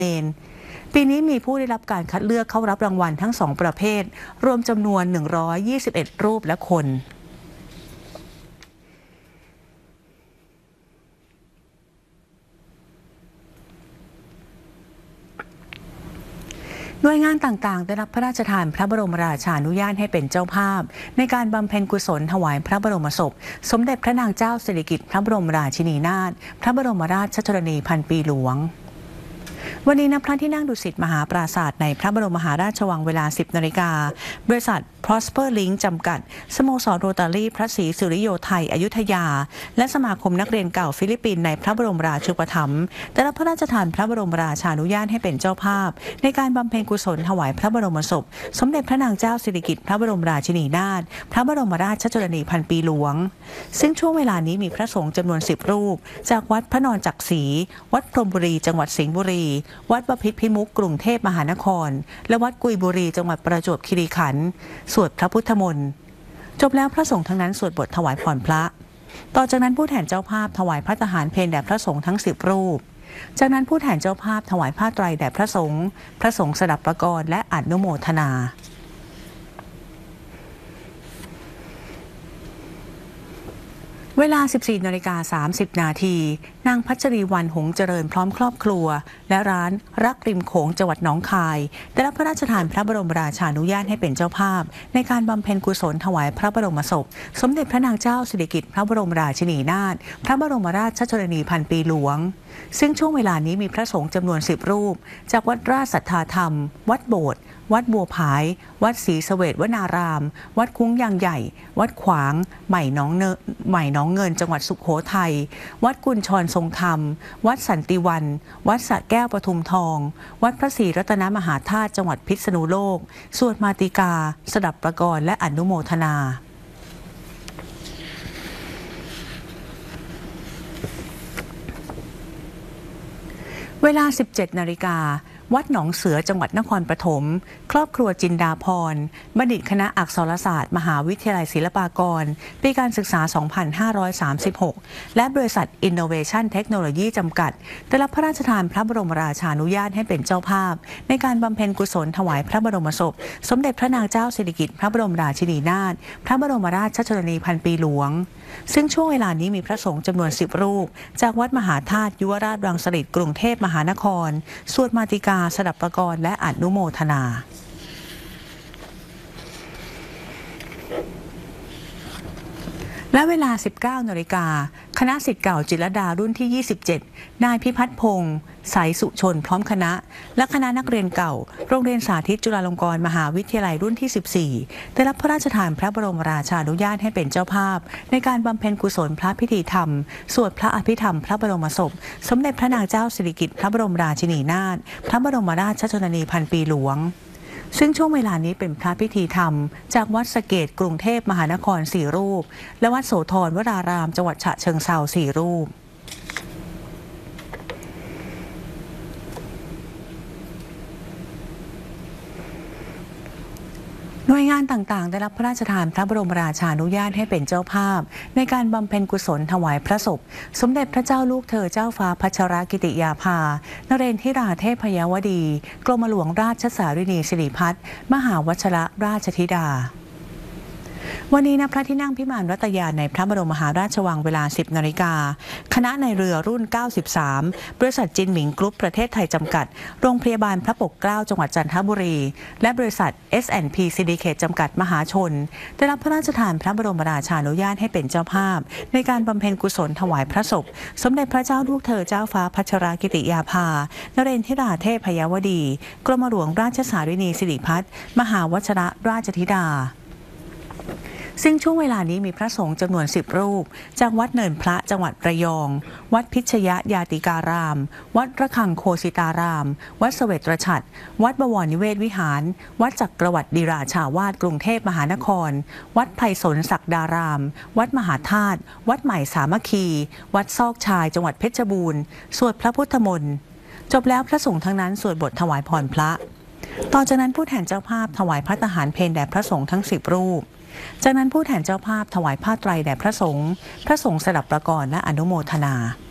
ปีนี้มีผู้ได้รับการคัดเลือกเข้ารับรางวัลทั้ง2ประเภทรวมจำนวน121รูปและคนหน่วยงานต่างๆได้รับพระราชทานพระบรมราชานุญาตให้เป็นเจ้าภาพในการบำเพ็ญกุศลถวายพระบรมศพสมเด็จพระนางเจ้าสิริกิติ์พระบรมราชินีนาถพระบรมราชชนนีพันปีหลวงวันนี้ณพระที่นั่งดุสิตมหาปราสาทในพระบรมมหาราชวังเวลา 10 นาฬิกาบริษัท Prosper Link จำกัดสโมสรโรตารี่พระศรีสุริโยไทยอยุธยาและสมาคมนักเรียนเก่าฟิลิปปินส์ในพระบรมราชูปถัมภ์ได้รับพระราชทานพระบรมราชานุญาตให้เป็นเจ้าภาพในการบำเพ็ญกุศลถวายพระบรมศพสมเด็จพระนางเจ้าสิริกิติ์พระบรมราชินีนาถพระบรมราชชนนีพันปีหลวงซึ่งช่วงเวลานี้มีพระสงฆ์จำนวน10 รูปจากวัดพระนอนจักรีวัดพรหมบุรีจังหวัดสิงห์บุรีวัดบพิตรพิมุขกรุงเทพมหานครและวัดกุยบุรีจังหวัดประจวบคีรีขันธ์สวดพระพุทธมนต์จบแล้วพระสงฆ์ทั้งนั้นสวดบทถวายพรพระต่อจากนั้นผู้แทนเจ้าภาพถวายพระทหารเพลแด่พระสงฆ์ทั้ง10 รูปจากนั้นผู้แทนเจ้าภาพถวายผ้าไตรแด่พระสงฆ์สดับประกรณ์และอนุโมทนาเวลา 14:30 นาทีนางพัชรีวรรณหงส์เจริญพร้อมครอบครัวและร้านรักริมโขงจังหวัดหนองคายได้รับพระราชทานพระบรมราชานุญาตให้เป็นเจ้าภาพในการบำเพ็ญกุศลถวายพระบรมศพสมเด็จพระนางเจ้าสิริกิติ์พระบรมราชินีนาถพระบรมราชชนนีพันปีหลวงซึ่งช่วงเวลานี้มีพระสงฆ์จำนวน10 รูปจากวัดราชสัทธาธรรมวัดโบสถ์วัดบัวผายวัดศรีเสวตวนารามวัดคุ้งยางใหญ่วัดขวางใหม่น้องเงินจังหวัดสุโขทัยวัดกุญชรทรงธรรมวัดสันติวันวัดสระแก้วปทุมทองวัดพระศรีรัตนมหาธาตุจังหวัดพิษณุโลกสวดมาติกาสดับประกรณ์และอนุโมทนาเวลา 17 นาฬิกาวัดหนองเสือจังหวัดนครปฐมครอบครัวจินดาพรบัณฑิตคณะอักษรศาสตร์มหาวิทยาลัยศิลปากรปีการศึกษา 2536 และบริษัท Innovation Technology จำกัดได้รับพระราชทานพระบรมราชานุญาตให้เป็นเจ้าภาพในการบำเพ็ญกุศลถวายพระบรมศพสมเด็จพระนางเจ้าสิริกิติ์พระบรมราชินีนาถพระบรมราชชนนีพันปีหลวงซึ่งช่วงเวลานี้มีพระสงฆ์จำนวน10 รูปจากวัดมหาธาตุยุวราชรังสฤษฎ์กรุงเทพมหานครสวดมาติกาสดับประกรณ์และอนุโมทนาและเวลา 19 นาฬิกาคณะศิษย์เก่าจิตรลดารุ่นที่ 27 นายพิพัฒน์พงษ์สายสุชนพร้อมคณะและคณะนักเรียนเก่าโรงเรียนสาธิตจุฬาลงกรณ์มหาวิทยาลัยรุ่นที่ 14 ได้รับพระราชทานพระบรมราชานุญาตให้เป็นเจ้าภาพในการบำเพ็ญกุศลพระพิธีธรรมสวดพระอภิธรรมพระบรมศพสมเด็จพระนางเจ้าสิริกิติ์พระบรมราชินีนาถพระบรมราชชนนีพันปีหลวงซึ่งช่วงเวลานี้เป็นพระพิธีธรรมจากวัดสะเกษกรุงเทพมหานคร4 รูปและวัดโสธรวรารามจังหวัดฉะเชิงเทรา4 รูปหน่วยงานต่างๆได้รับพระราชทานพระบรมราชานุญาตให้เป็นเจ้าภาพในการบำเพ็ญกุศลถวายพระศพสมเด็จพระเจ้าลูกเธอเจ้าฟ้าพัชรกิติยาภานเรนทิราเทพยวดีกรมหลวงราชสารินีสิริพัฒน์มหาวชรราชธิดาวันนี้ณพระที่นั่งพิมานรัตยาในพระบรมมหาราชวังเวลา 10 นาฬิกาคณะในเรือรุ่น 93 บริษัทจินหมิงกรุ๊ปประเทศไทยจำกัดโรงพยาบาลพระปกเกล้าจังหวัดจันทบุรีและบริษัท S&P Syndicate จำกัดมหาชนได้รับพระราชทานพระบรมราชานุญาตให้เป็นเจ้าภาพในการบำเพ็ญกุศลถวายพระศพสมเด็จพระเจ้าลูกเธอเจ้าฟ้าพัชรกิติยาภานเรนทิราเทพยวดีกรมหลวงราชสารินีสิริพัฒน์มหาวชรราชธิดาซึ่งช่วงเวลานี้มีพระสงฆ์จำนวน10 รูปจากวัดเนินพระจังหวัดระยองวัดพิชยยาติการามวัดระฆังโคสิตารามวัดเสวตรฉัตรวัดบวรนิเวศวิหารวัดจักรวรรดิราชาวาสกรุงเทพมหานครวัดไพศาลศักดารามวัดมหาธาตุวัดใหม่สามัคคีวัดซอกชายจังหวัดเพชรบูรณ์สวดพระพุทธมนต์จบแล้วพระสงฆ์ทั้งนั้นสวดบทถวายพรพระต่อจากนั้นผู้แทนเจ้าภาพถวายพระทหารเพลแด่พระสงฆ์ทั้ง10 รูปจากนั้นผู้แทนเจ้าภาพถวายผ้าไตรแด่พระสงฆ์สดับประกรณ์และอนุโมทนา